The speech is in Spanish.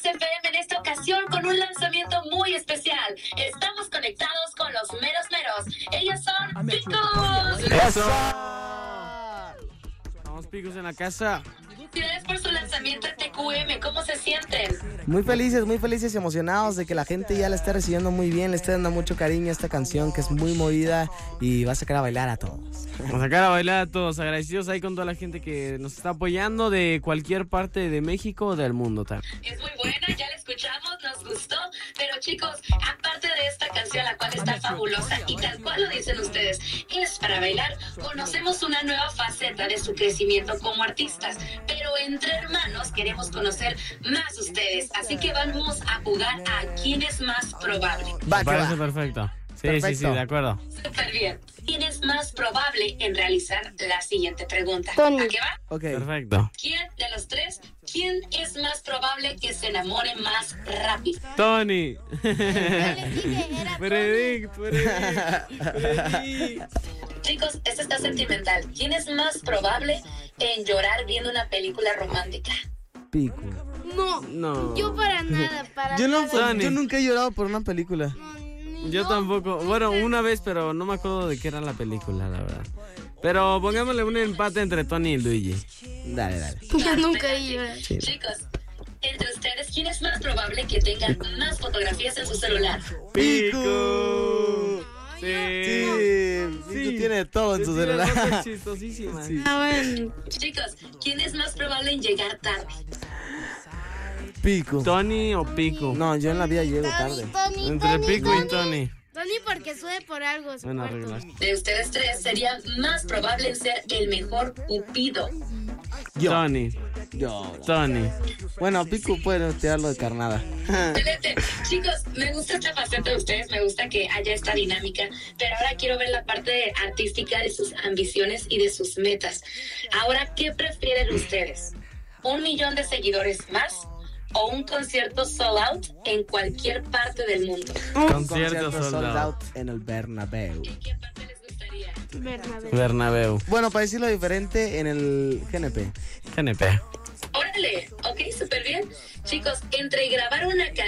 FM en esta ocasión con un lanzamiento muy especial. Estamos conectados con los meros meros. Ellos son Picos. ¡Eso! Vamos, Picos en la casa. Felicidades por su lanzamiento en TQM. ¿Cómo se sienten? Muy felices y emocionados de que la gente ya la esté recibiendo muy bien, le esté dando mucho cariño a esta canción que es muy movida y va a sacar a bailar a todos. Vamos a sacar a bailar a todos, agradecidos ahí con toda la gente que nos está apoyando de cualquier parte de México o del mundo también. Es muy buena, ya la escuchamos, nos gustó. Pero chicos, aparte de esta canción, la cual está fabulosa y tal cual lo dicen ustedes, es para bailar, conocemos una nueva faceta de su crecimiento como artistas. Pero entre hermanos queremos conocer más ustedes. Así que vamos a jugar a quién es más probable. Me parece perfecto. Sí, de acuerdo. Súper bien. ¿Quién es más probable en realizar la siguiente pregunta? Tony. ¿A qué va? Ok. Perfecto. ¿Quién de los tres? ¿Quién es más probable que se enamore más rápido? Tony. Predict. Chicos, esto está sentimental. ¿Quién es más probable en llorar viendo una película romántica? Pico. No. Yo para nada, Yo Tony. nunca he llorado por una película. Yo tampoco. Bueno, una vez, pero no me acuerdo de qué era la película, la verdad. Pero pongámosle un empate entre Tony y Luigi. Dale. Yo nunca he llorado. Chicos, entre ustedes, ¿quién es más probable que tengan más fotografías en su celular? ¡Pico! Sí. Pico tiene todo en su celular. Fotos chistosísimas. Sí. Bueno. Chicos, ¿quién es más probable en llegar tarde? Pico. ¿Tony o Pico? No, yo en la vida llego tarde. Entre Pico y Tony. Tony porque sube por algo. su Buena cuarto. regla. De ustedes tres, sería más probable en ser el mejor cupido. Yo. Tony. Bueno, Pico puede tirarlo de carnada. Excelente. Chicos, me gusta esta faceta de ustedes, me gusta que haya esta dinámica, pero ahora quiero ver la parte artística de sus ambiciones y de sus metas. Ahora, ¿qué prefieren ustedes? ¿1 millón de seguidores más o un concierto sold out en cualquier parte del mundo? Concierto sold sold out. out en el Bernabéu. ¿En qué parte les gustaría? Bernabéu. Bueno, para decirlo diferente, en el GNP. GNP. Órale, ok, súper bien. Chicos, entre grabar una canción